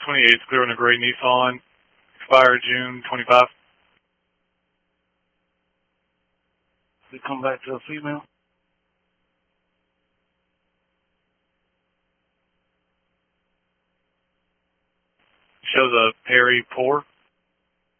28th, clear on a gray Nissan, expired June 25. Did it come back to a female? Shows a Perry Poor.